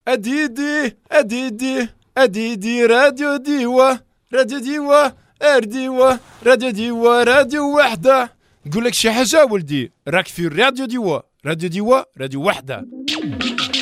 أديدي أديدي أديدي راديو ديوة، راديو ديوة أرديوة، راديو ديوة راديو وحدة. نقول لك شي حاجة ولدي، راك في راديو ديوة، راديو ديوة راديو وحدة.